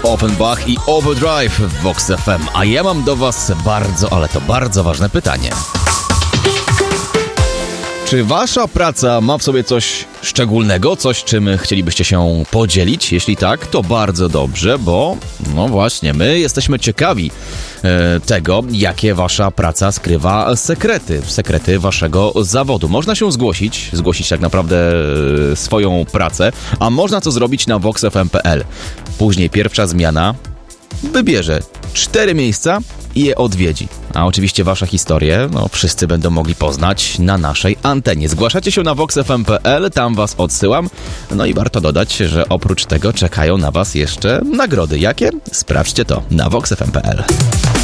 Offenbach i Overdrive w Vox FM. A ja mam do was bardzo, ale to bardzo ważne pytanie. Czy wasza praca ma w sobie coś szczególnego, coś czym chcielibyście się podzielić? Jeśli tak, to bardzo dobrze, bo no właśnie, my jesteśmy ciekawi tego, jakie wasza praca skrywa sekrety waszego zawodu. Można się zgłosić tak naprawdę swoją pracę, a można to zrobić na voxfm.pl. Później pierwsza zmiana wybierze 4 miejsca i je odwiedzi. A oczywiście wasze historie, wszyscy będą mogli poznać na naszej antenie. Zgłaszacie się na voxfm.pl, tam was odsyłam. No i warto dodać, że oprócz tego czekają na was jeszcze nagrody. Jakie? Sprawdźcie to na voxfm.pl.